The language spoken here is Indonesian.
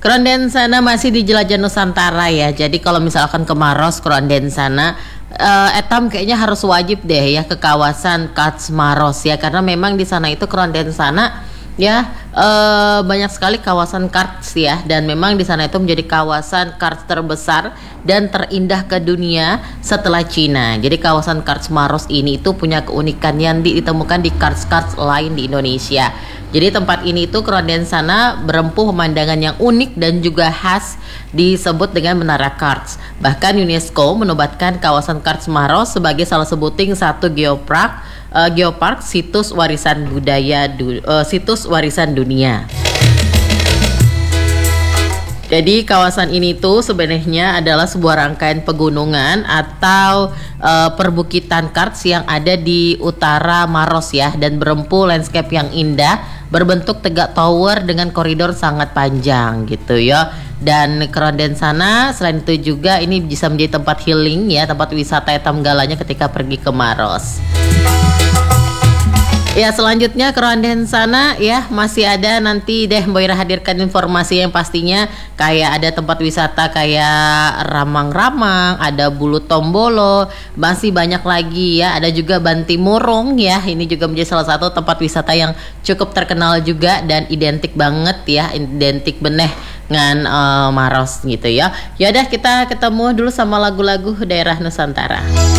Keronden sana masih di jelajah Nusantara ya. Jadi kalau misalkan ke Maros, Keronden sana, etam kayaknya harus wajib deh ya ke kawasan Karts Maros ya, karena memang di sana itu Keronden sana ya banyak sekali kawasan karts ya, dan memang di sana itu menjadi kawasan karts terbesar dan terindah ke dunia setelah Cina. Jadi kawasan Karts Maros ini itu punya keunikan yang ditemukan di karts-karts lain di Indonesia. Jadi tempat ini tuh Keronden sana berempuh pemandangan yang unik dan juga khas, disebut dengan Menara Karts. Bahkan UNESCO menobatkan kawasan Karts Maros sebagai salah satu geopark situs warisan dunia. Jadi kawasan ini tuh sebenarnya adalah sebuah rangkaian pegunungan atau perbukitan karts yang ada di utara Maros ya, dan berempuh landscape yang indah berbentuk tegak tower dengan koridor sangat panjang gitu ya. Dan Keronden sana selain itu juga ini bisa menjadi tempat healing ya, tempat wisata etam galanya ketika pergi ke Maros. Ya, selanjutnya Keronden sana ya masih ada, nanti deh Boira hadirkan informasi yang pastinya, kayak ada tempat wisata kayak Ramang-Ramang, ada Bulu Tombolo, masih banyak lagi ya. Ada juga Bantimurung ya, ini juga menjadi salah satu tempat wisata yang cukup terkenal juga dan identik banget ya, identik beneh dengan Maros gitu ya. Yaudah, kita ketemu dulu sama lagu-lagu daerah Nusantara.